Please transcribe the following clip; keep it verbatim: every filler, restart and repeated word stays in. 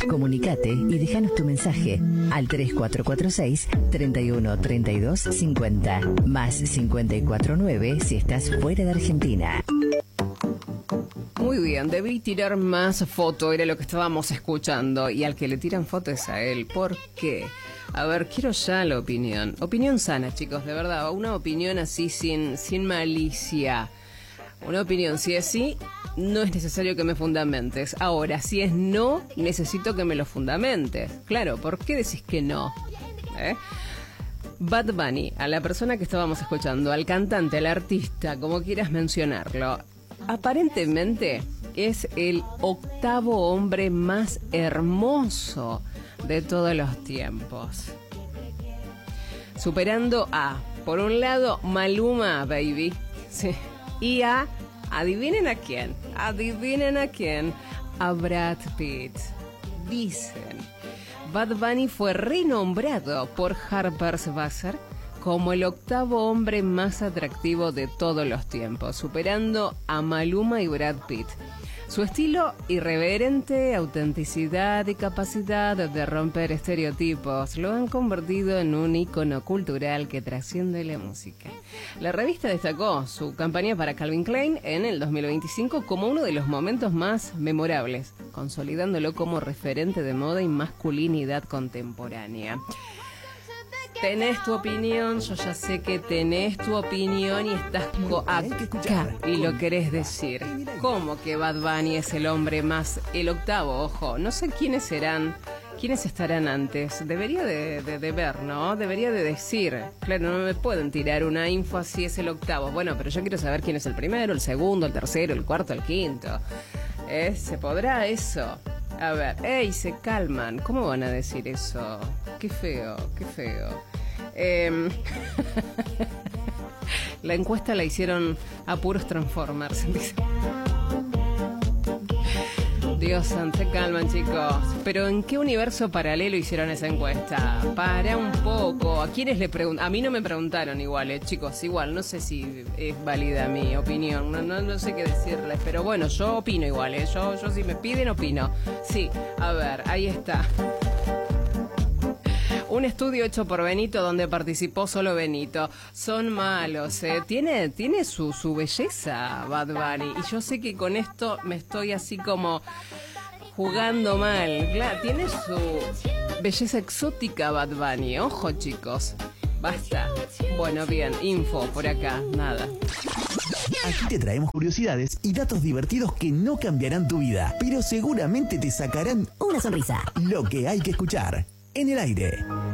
Comunicate y déjanos tu mensaje al tres cuatro cuatro seis, treinta y uno, treinta y dos, cincuenta, más cincuenta y cuatro nueve si estás fuera de Argentina. Muy bien, debí tirar más foto, era lo que estábamos escuchando, y al que le tiran foto es a él. ¿Por qué? A ver, quiero ya la opinión. Opinión sana, chicos, de verdad, una opinión así sin, sin malicia. Una opinión, si es sí, no es necesario que me fundamentes. Ahora, si es no, necesito que me lo fundamentes. Claro, ¿por qué decís que no? ¿Eh? Bad Bunny, a la persona que estábamos escuchando, al cantante, al artista, como quieras mencionarlo, aparentemente es el octavo hombre más hermoso de todos los tiempos. Superando a, por un lado, Maluma, baby. Sí. Y a, adivinen a quién, adivinen a quién, a Brad Pitt. Dicen, Bad Bunny fue renombrado por Harper's Bazaar como el octavo hombre más atractivo de todos los tiempos, superando a Maluma y Brad Pitt. Su estilo irreverente, autenticidad y capacidad de romper estereotipos lo han convertido en un ícono cultural que trasciende la música. La revista destacó su campaña para Calvin Klein en el dos mil veinticinco como uno de los momentos más memorables, consolidándolo como referente de moda y masculinidad contemporánea. Tenés tu opinión, yo ya sé que tenés tu opinión y estás acá y lo querés decir. ¿Cómo que Bad Bunny es el hombre más, el octavo? Ojo, no sé quiénes serán, quiénes estarán antes. Debería de, de, de ver, ¿no? Debería de decir. Claro, no me pueden tirar una info así, es el octavo. Bueno, pero yo quiero saber quién es el primero, el segundo, el tercero, el cuarto, el quinto. ¿Eh? ¿Se podrá eso? A ver, ¡ey! Se calman. ¿Cómo van a decir eso? Qué feo, qué feo. Eh, la encuesta la hicieron a puros Transformers. Dios santo, se calman, chicos. Pero ¿en qué universo paralelo hicieron esa encuesta? Para un poco. ¿A quiénes le preguntaron? A mí no me preguntaron igual, eh, chicos. Igual, no sé si es válida mi opinión. No, no, no sé qué decirles. Pero bueno, yo opino igual, eh. Yo, yo si me piden, opino. Sí, a ver, ahí está. Un estudio hecho por Benito donde participó solo Benito. Son malos, ¿eh? Tiene, tiene su, su belleza Bad Bunny. Y yo sé que con esto me estoy así como jugando mal. Claro, tiene su belleza exótica Bad Bunny. Ojo, chicos. Basta. Bueno, bien. Info por acá. Nada. Aquí te traemos curiosidades y datos divertidos que no cambiarán tu vida, pero seguramente te sacarán una sonrisa. Lo que hay que escuchar. En el aire.